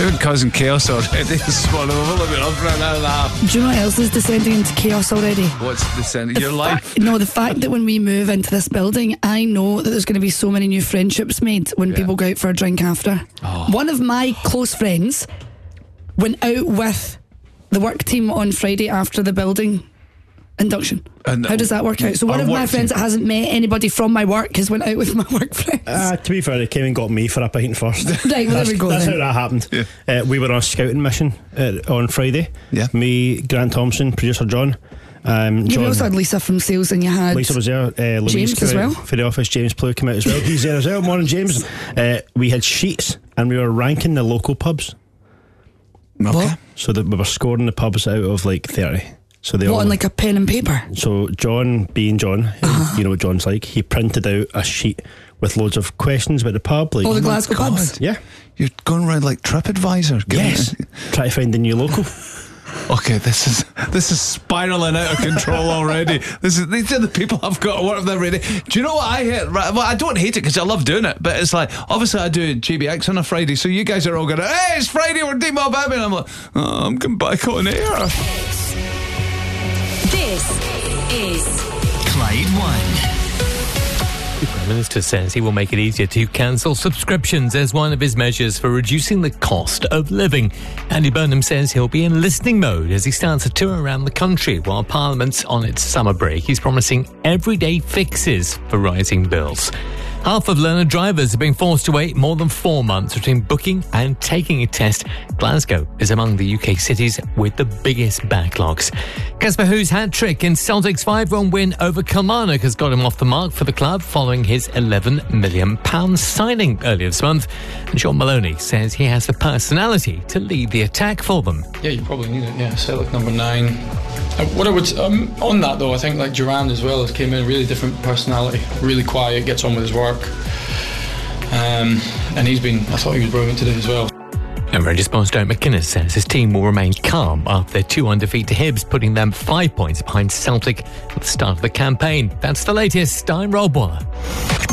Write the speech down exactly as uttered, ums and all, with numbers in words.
We're causing chaos already this morning. We've only been on for an hour and a half. Do you know what else is descending into chaos already? What's descending? Your The life? fact- no, the fact that when we move into this building, I know that there's going to be so many new friendships made when Yeah. people go out for a drink after. Oh. One of my close friends went out with the work team on Friday after the building induction. And How does that work out? So one our of my work friends team- that hasn't met anybody from my work has went out with my work friends. Uh, to be fair, they came and got me for a pint first. Right, well, there that's, we go That's then. how that happened. Yeah. Uh, we were on a scouting mission uh, on Friday. Yeah. Me, Grant Thompson, producer John. Um, You John also had Lisa from sales, and you had Lisa was there. Uh, Louise James came as out well. for the office. James Plew came out as well. He's there as well. Morning, James. Uh, we had sheets and we were ranking the local pubs. Okay. What? So that we were scoring the pubs out of like thirty. So they what all. on like a pen and paper. So John, being John, you know what John's like. He printed out a sheet with loads of questions about the pub. Like, All the Glasgow pubs. yeah. You're going around like TripAdvisor. giving Yes. it- Try to find a new local. Okay, this is this is spiraling out of control already. This is these are the people I've got to work with every day. Do you know what I hate? Right, well, I don't hate it because I love doing it, but it's like obviously I do G B X on a Friday, so you guys are all going, "Hey, it's Friday, we're Deep Mob Abbey," and I'm like, "Oh, I'm going back on air." This is Clyde One. The Prime Minister says he will make it easier to cancel subscriptions as one of his measures for reducing the cost of living. Andy Burnham says he'll be in listening mode as he starts a tour around the country while Parliament's on its summer break. He's promising everyday fixes for rising bills. Half of learner drivers have been forced to wait more than four months between booking and taking a test. Glasgow is among the U K cities with the biggest backlogs. Casper Hou's hat-trick in Celtic's five-one win over Kilmarnock has got him off the mark for the club following his eleven million pounds signing earlier this month. And Sean Maloney says he has the personality to lead the attack for them. Yeah, you probably need it. Yeah, Celtic number nine. Uh, what I would um, on that though, I think like Durand as well has came in really different personality, really quiet, gets on with his work, um, and he's been. I thought he was brilliant today as well. And Rangers boss Derek McInnes says his team will remain calm after their two one defeat to Hibs, putting them five points behind Celtic at the start of the campaign. That's the latest. I'm Rob Waller.